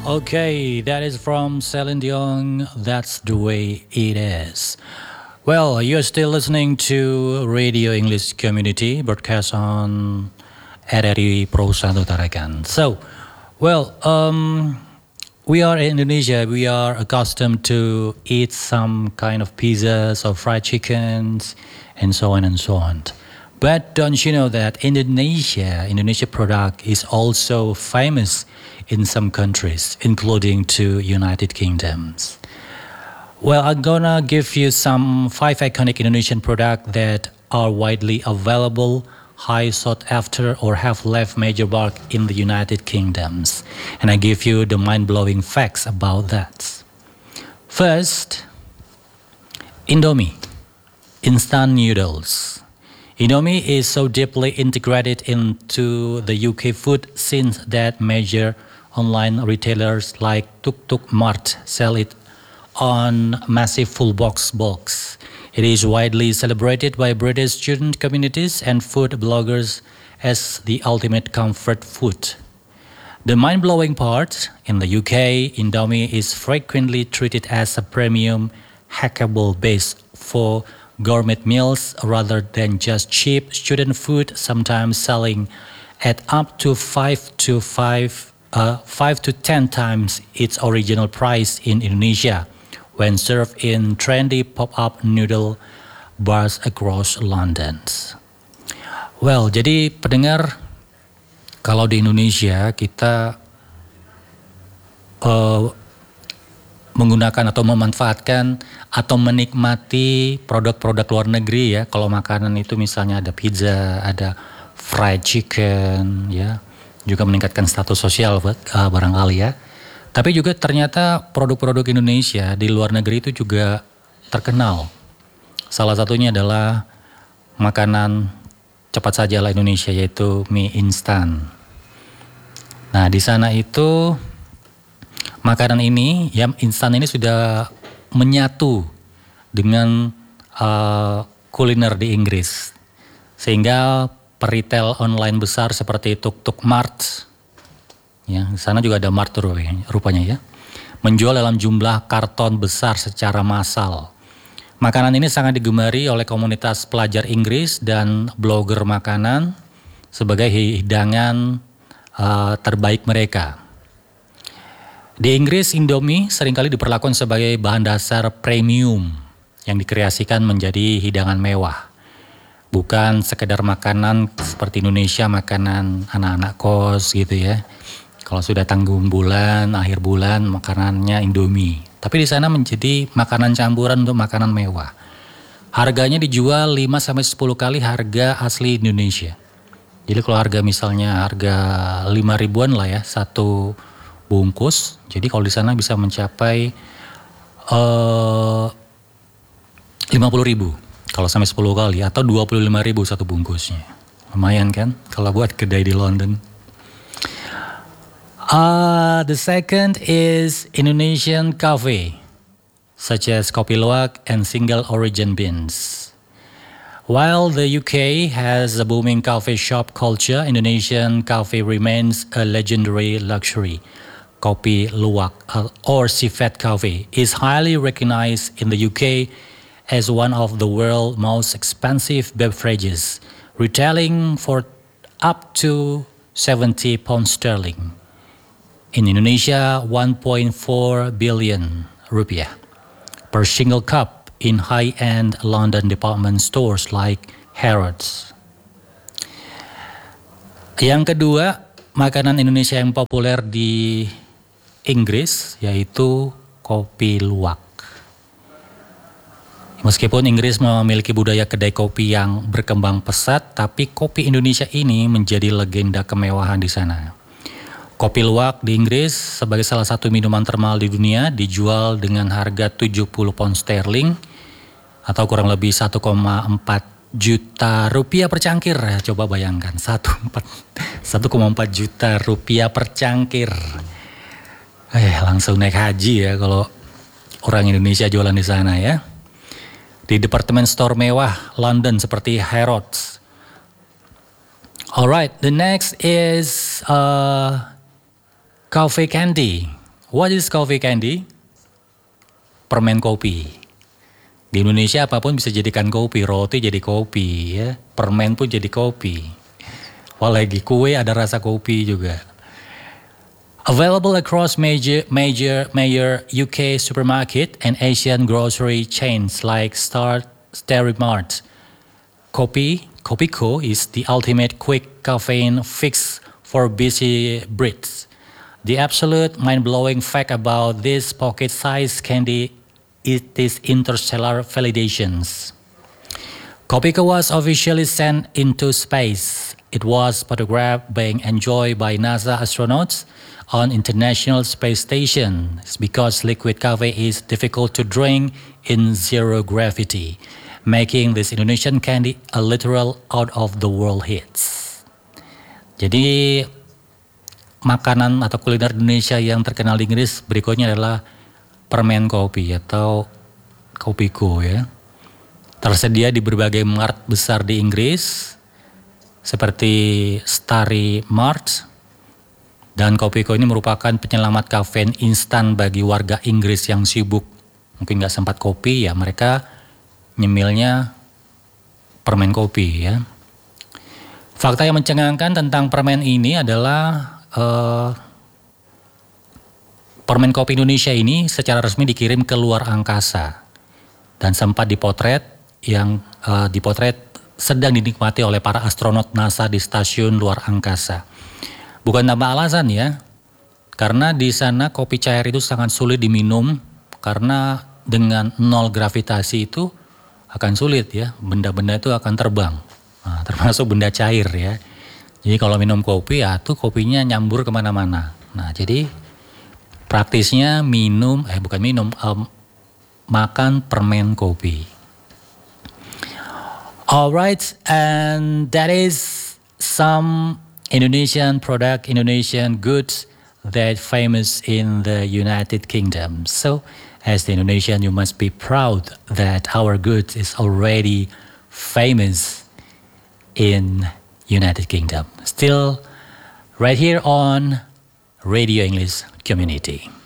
Okay, that is from Celine Dion. That's the way it is. Well, you're still listening to Radio English Community broadcast on RRI Pro 1 Tarakan. We are in Indonesia. We are accustomed to eat some kind of pizzas or fried chickens and so on and so on. But don't you know that Indonesia product is also famous in some countries, including to United Kingdoms. Well, I'm gonna give you some 5 iconic Indonesian products that are widely available, high sought after, or have left major mark in the United Kingdoms. And I give you the mind-blowing facts about that. First, Indomie, instant noodles. Indomie is so deeply integrated into the UK food scene that major online retailers like Tuk Tuk Mart sell it on massive full box. It is widely celebrated by British student communities and food bloggers as the ultimate comfort food. The mind-blowing part, in the UK, Indomie is frequently treated as a premium hackable base for gourmet meals rather than just cheap student food, sometimes selling at up to 5 to 10 times its original price in Indonesia when served in trendy pop-up noodle bars across London. Well, jadi pendengar, kalau di Indonesia kita menggunakan atau memanfaatkan atau menikmati produk-produk luar negeri ya. Kalau makanan itu misalnya ada pizza, ada fried chicken ya. Juga meningkatkan status sosial barangkali ya. Tapi juga ternyata produk-produk Indonesia di luar negeri itu juga terkenal. Salah satunya adalah makanan cepat saja ala Indonesia, yaitu mie instan. Nah, di sana itu makanan ini, ya instan ini sudah menyatu dengan kuliner di Inggris. Sehingga peritel online besar seperti Tuk Tuk Mart, ya di sana juga ada Mart rupanya ya, menjual dalam jumlah karton besar secara massal. Makanan ini sangat digemari oleh komunitas pelajar Inggris dan blogger makanan sebagai hidangan terbaik mereka. Di Inggris, Indomie seringkali diperlakukan sebagai bahan dasar premium yang dikreasikan menjadi hidangan mewah. Bukan sekedar makanan seperti Indonesia, makanan anak-anak kos gitu ya. Kalau sudah tanggung bulan, akhir bulan, makanannya Indomie. Tapi di sana menjadi makanan campuran untuk makanan mewah. Harganya dijual 5-10 kali harga asli Indonesia. Jadi kalau harga misalnya harga 5 ribuan lah ya, satu bungkus. Jadi kalau di sana bisa mencapai 50 ribu. Kalau sampai 10 kali atau 25 ribu satu bungkusnya. Lumayan kan kalau buat kedai di London. The second is Indonesian coffee, such as kopi luwak and single origin beans. While the UK has a booming coffee shop culture, Indonesian coffee remains a legendary luxury. Kopi luwak or civet coffee is highly recognized in the UK as one of the world's most expensive beverages, retailing for up to £70. In Indonesia, 1.4 billion rupiah per single cup in high-end London department stores like Harrods. Yang kedua, makanan Indonesia yang populer di Inggris yaitu kopi luwak. Meskipun Inggris memiliki budaya kedai kopi yang berkembang pesat, tapi kopi Indonesia ini menjadi legenda kemewahan di sana. Kopi luwak di Inggris sebagai salah satu minuman termahal di dunia dijual dengan harga 70 pound sterling atau kurang lebih 1,4 juta rupiah per cangkir. Coba bayangkan 1,4 juta rupiah per cangkir. Langsung naik haji ya kalau orang Indonesia jualan di sana ya. Di departemen store mewah London seperti Harrods. Alright, the next is coffee candy What is coffee candy? Permen kopi. Di Indonesia apapun bisa jadikan kopi, roti jadi kopi ya, permen pun jadi kopi. Apalagi kue ada rasa kopi juga. Available across major UK supermarket and Asian grocery chains like Sterimart. Kopiko is the ultimate quick caffeine fix for busy Brits. The absolute mind-blowing fact about this pocket-sized candy is its interstellar validations. Kopiko was officially sent into space. It was photographed being enjoyed by NASA astronauts on International Space Station. It's because liquid coffee is difficult to drink in zero gravity, making this Indonesian candy a literal out-of-the-world hits. Jadi makanan atau kuliner Indonesia yang terkenal di Inggris berikutnya adalah permen kopi atau Kopiko ya. Tersedia di berbagai mart besar di Inggris seperti Starry Mart, dan Kopiko ini merupakan penyelamat kafein instan bagi warga Inggris yang sibuk mungkin nggak sempat kopi ya, mereka nyemilnya permen kopi ya. Fakta yang mencengangkan tentang permen ini adalah permen kopi Indonesia ini secara resmi dikirim ke luar angkasa dan sempat dipotret sedang dinikmati oleh para astronot NASA di stasiun luar angkasa. Bukan tanpa alasan ya, karena di sana kopi cair itu sangat sulit diminum karena dengan nol gravitasi itu akan sulit ya, benda-benda itu akan terbang, termasuk benda cair ya. Jadi kalau minum kopi ya tuh kopinya nyambur kemana-mana. Nah jadi praktisnya makan permen kopi. Alright, and that is some Indonesian goods that famous in the United Kingdom. So as the Indonesian, you must be proud that our goods is already famous in United Kingdom. Still right here on Radio English Community.